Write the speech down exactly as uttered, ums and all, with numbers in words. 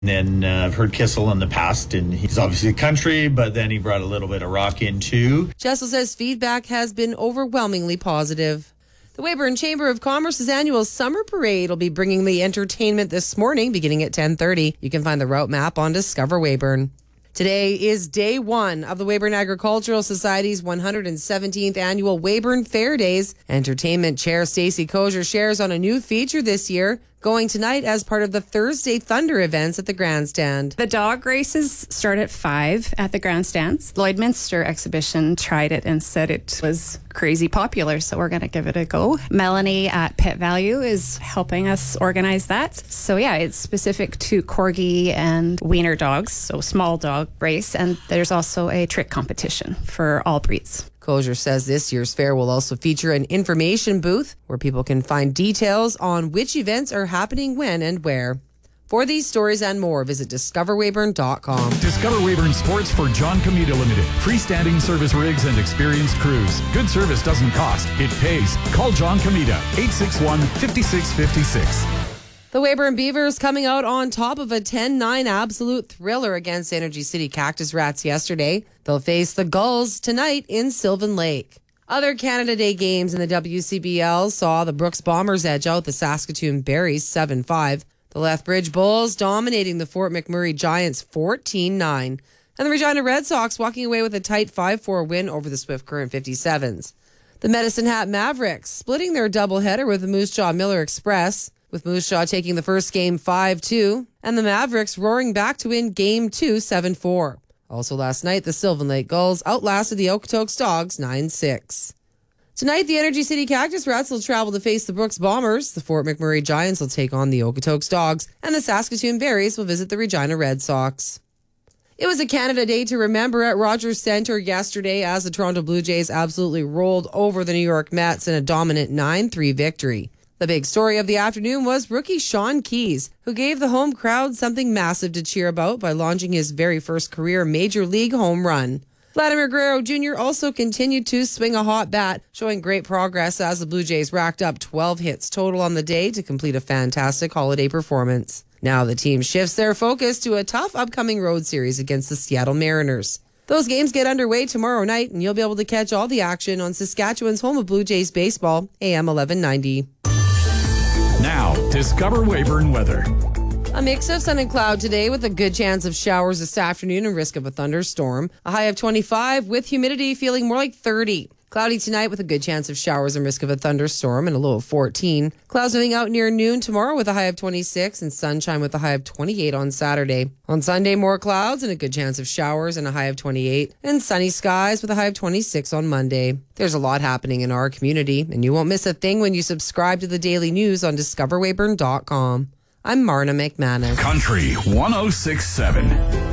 And uh, I've heard Kissel in the past, and he's obviously country, but then he brought a little bit of rock in too. Jessel says feedback has been overwhelmingly positive. The Weyburn Chamber of Commerce's annual Summer Parade will be bringing the entertainment this morning, beginning at ten thirty. You can find the route map on Discover Weyburn. Today is day one of the Weyburn Agricultural Society's one hundred seventeenth annual Weyburn Fair Days. Entertainment Chair Stacey Kozier shares on a new feature this year, going tonight as part of the Thursday Thunder events at the grandstand. The dog races start at five at the grandstands. Lloydminster exhibition tried it and said it was crazy popular, so we're going to give it a go. Melanie at Pet Value is helping us organize that. So yeah, it's specific to Corgi and Wiener dogs, so small dog race, and there's also a trick competition for all breeds. Kozier says this year's fair will also feature an information booth where people can find details on which events are happening when and where. For these stories and more, visit discover weyburn dot com. Discover Weyburn Sports for John Comita Limited. Freestanding service rigs and experienced crews. Good service doesn't cost, it pays. Call John Comita, eight six one, five six five six. The Weyburn Beavers coming out on top of a ten nine absolute thriller against Energy City Cactus Rats yesterday. They'll face the Gulls tonight in Sylvan Lake. Other Canada Day games in the W C B L saw the Brooks Bombers edge out the Saskatoon Berries seven five. The Lethbridge Bulls dominating the Fort McMurray Giants fourteen nine. And the Regina Red Sox walking away with a tight five four win over the Swift Current fifty-sevens. The Medicine Hat Mavericks splitting their doubleheader with the Moose Jaw Miller Express, with Moose Jaw taking the first game five two, and the Mavericks roaring back to win game two seven four. Also last night, the Sylvan Lake Gulls outlasted the Okotoks Dogs nine six. Tonight, the Energy City Cactus Rats will travel to face the Brooks Bombers, the Fort McMurray Giants will take on the Okotoks Dogs, and the Saskatoon Berries will visit the Regina Red Sox. It was a Canada Day to remember at Rogers Centre yesterday as the Toronto Blue Jays absolutely rolled over the New York Mets in a dominant nine three victory. The big story of the afternoon was rookie Sean Keys, who gave the home crowd something massive to cheer about by launching his very first career Major League home run. Vladimir Guerrero Junior also continued to swing a hot bat, showing great progress as the Blue Jays racked up twelve hits total on the day to complete a fantastic holiday performance. Now the team shifts their focus to a tough upcoming road series against the Seattle Mariners. Those games get underway tomorrow night, and you'll be able to catch all the action on Saskatchewan's home of Blue Jays baseball, A M eleven ninety. Now, Discover Weyburn weather. A mix of sun and cloud today with a good chance of showers this afternoon and risk of a thunderstorm. A high of twenty-five with humidity feeling more like thirty. Cloudy tonight with a good chance of showers and risk of a thunderstorm and a low of fourteen. Clouds moving out near noon tomorrow with a high of twenty-six and sunshine with a high of twenty-eight on Saturday. On Sunday, more clouds and a good chance of showers and a high of twenty-eight. And sunny skies with a high of twenty-six on Monday. There's a lot happening in our community, and you won't miss a thing when you subscribe to the daily news on discover weyburn dot com. I'm Marna McManus. Country one oh six point seven.